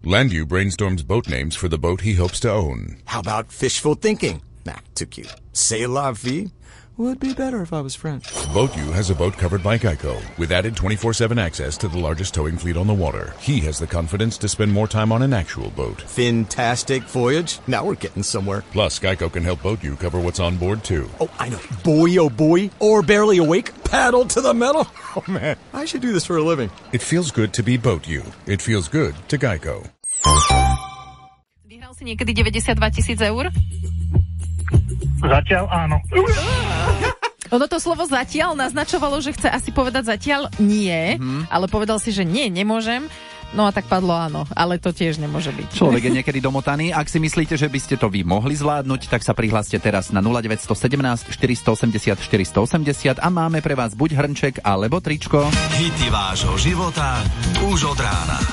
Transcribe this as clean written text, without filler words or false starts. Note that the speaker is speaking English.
Landu brainstorms boat names for the boat he hopes to own. How about fishful thinking? Nah, too cute. C'est la vie would be better if I was French. BoatU has a boat covered by Geico with added 24/7 access to the largest towing fleet on the water. He has the confidence to spend more time on an actual boat. Fantastic voyage. Now we're getting somewhere. Plus, Geico can help BoatU cover what's on board too. Oh, I know. Boy, oh boy. Or barely awake. Paddle to the metal. Oh man, I should do this for a living. It feels good to be BoatU. It feels good to Geico. Vyhral si niekedy 92 000 eur? Zatiaľ áno. Ono to slovo zatiaľ naznačovalo, že chce asi povedať zatiaľ nie, ale povedal si, že nie, nemôžem. No a tak padlo áno, ale to tiež nemôže byť. Človek je niekedy domotaný. Ak si myslíte, že by ste to vy mohli zvládnuť, tak sa prihláste teraz na 0917 480 480 a máme pre vás buď hrnček alebo tričko. Hity vášho života už od rána.